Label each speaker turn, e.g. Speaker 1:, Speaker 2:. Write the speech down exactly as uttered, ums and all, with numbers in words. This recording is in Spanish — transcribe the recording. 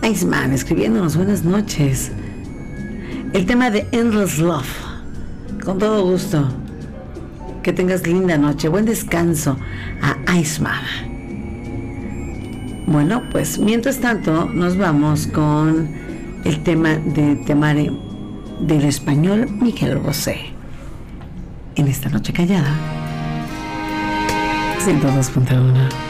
Speaker 1: Iceman escribiéndonos buenas noches. El tema de Endless Love. Con todo gusto. Que tengas linda noche. Buen descanso a Iceman. Bueno, pues mientras tanto nos vamos con el tema de Temare del español Miguel Bosé. En esta noche callada. ciento dos punto uno